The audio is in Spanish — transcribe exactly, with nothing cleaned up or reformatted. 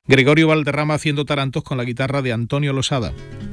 Gregorio Valderrama haciendo tarantos con la guitarra de Antonio Losada.